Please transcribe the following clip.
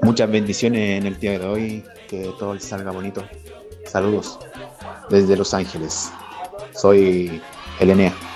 Muchas bendiciones en el día de hoy, que todo les salga bonito. Saludos desde Los Ángeles. Soy el Enea.